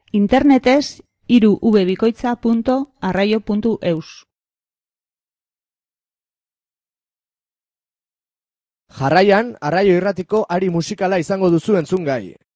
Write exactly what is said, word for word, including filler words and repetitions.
Internetez hiru v bikoitza puntu arraio puntu eus. Jarraian, Arraio Irratiko ari musikala izango duzu entzungai.